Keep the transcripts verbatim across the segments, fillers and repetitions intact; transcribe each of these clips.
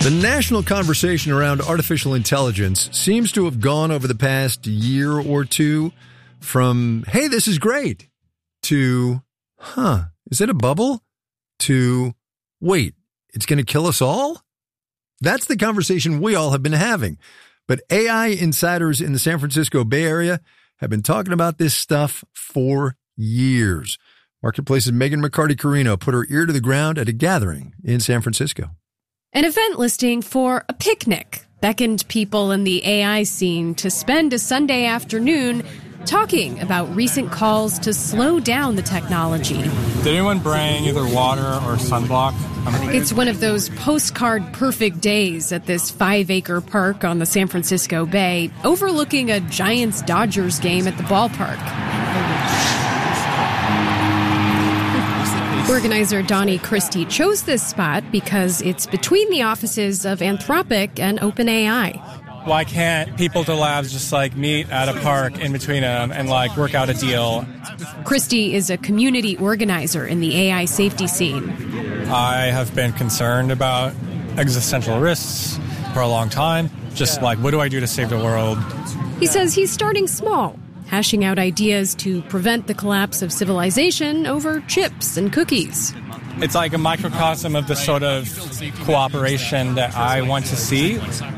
The national conversation around artificial intelligence seems to have gone over the past year or two from, hey, this is great, to, huh, is it a bubble? To, wait, it's going to kill us all? That's the conversation we all have been having. But A I insiders in the San Francisco Bay Area have been talking about this stuff for years. Marketplace's Megan McCarty-Carino put her ear to the ground at a gathering in San Francisco. An event listing for a picnic beckoned people in the A I scene to spend a Sunday afternoon talking about recent calls to slow down the technology. Did anyone bring either water or sunblock? It's one of those postcard perfect days at this five-acre park on the San Francisco Bay, overlooking a Giants-Dodgers game at the ballpark. Organizer Donnie Christie chose this spot because it's between the offices of Anthropic and OpenAI. Why can't people at the labs just, like, meet at a park in between them and, like, work out a deal? Christie is a community organizer in the A I safety scene. I have been concerned about existential risks for a long time. Just, like, what do I do to save the world? He says he's starting small, hashing out ideas to prevent the collapse of civilization over chips and cookies. It's like a microcosm of the sort of cooperation that I want to see.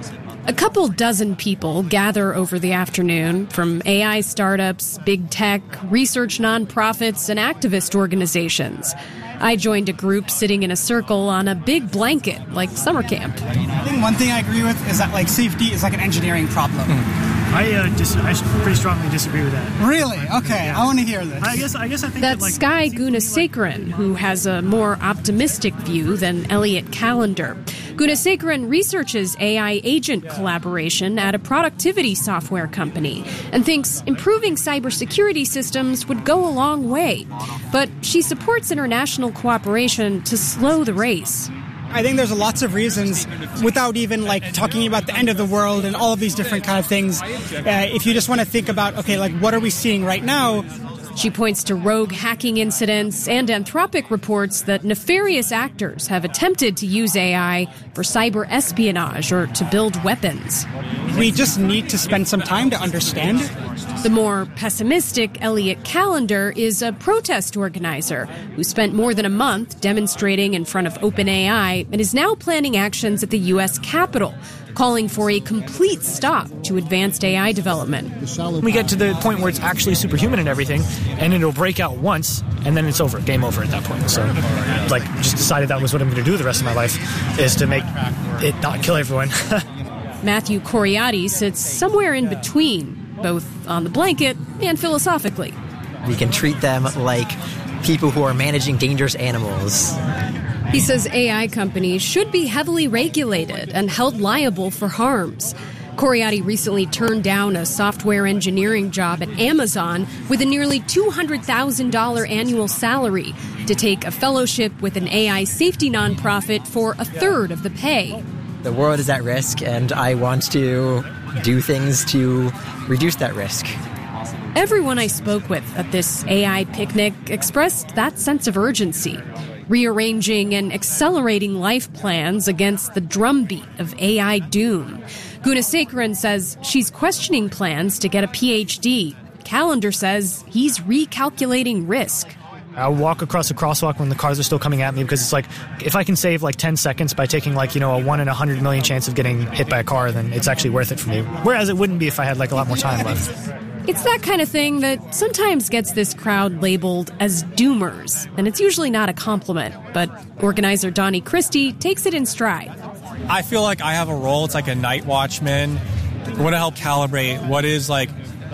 A couple dozen people gather over the afternoon from A I startups, big tech, research nonprofits, and activist organizations. I joined a group sitting in a circle on a big blanket, like summer camp. I think one thing I agree with is that, like, safety is like an engineering problem. I, uh, dis- I pretty strongly disagree with that. Really? Okay, I want to hear this. I guess I guess I think That's that, like, Sky Gunasekaran, who has a more optimistic view than Elliot Callender. Gunasekaran researches A I agent collaboration at a productivity software company and thinks improving cybersecurity systems would go a long way. But she supports international cooperation to slow the race. I think there's lots of reasons, without even, like, talking about the end of the world and all of these different kind of things. Uh, if you just want to think about, okay, like, what are we seeing right now? She points to rogue hacking incidents and Anthropic reports that nefarious actors have attempted to use A I for cyber espionage or to build weapons. We just need to spend some time to understand it. The more pessimistic Elliot Callender is a protest organizer who spent more than a month demonstrating in front of OpenAI and is now planning actions at the U S Capitol, calling for a complete stop to advanced A I development. We get to the point where it's actually superhuman and everything, and it'll break out once, and then it's over, game over at that point. So, like, just decided that was what I'm going to do the rest of my life, is to make it not kill everyone. Matthew Coriati sits somewhere in between, both on the blanket and philosophically. We can treat them like people who are managing dangerous animals. He says A I companies should be heavily regulated and held liable for harms. Coriati recently turned down a software engineering job at Amazon with a nearly two hundred thousand dollars annual salary to take a fellowship with an A I safety nonprofit for a third of the pay. The world is at risk, and I want to do things to reduce that risk. Everyone I spoke with at this A I picnic expressed that sense of urgency, rearranging and accelerating life plans against the drumbeat of A I doom. Gunasekaran says she's questioning plans to get a P H D. Callender says he's recalculating risk. I'll walk across a crosswalk when the cars are still coming at me, because it's like, if I can save like ten seconds by taking like, you know, a one in a hundred million chance of getting hit by a car, then it's actually worth it for me. Whereas it wouldn't be if I had like a lot more time left. It's that kind of thing that sometimes gets this crowd labeled as doomers, and it's usually not a compliment, but organizer Donnie Christie takes it in stride. I feel like I have a role. It's like a night watchman. I want to help calibrate what is like,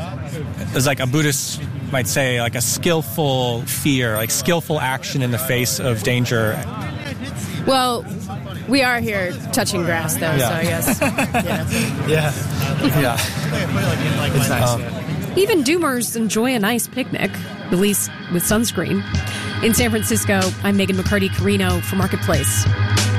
is like a Buddhist might say, like a skillful fear, like skillful action in the face of danger. Well, we are here touching grass, though, yeah. so I guess. Yeah. Yeah. Yeah. It's nice. Um, Even doomers enjoy a nice picnic, at least with sunscreen. In San Francisco, I'm Megan McCarty-Carino for Marketplace.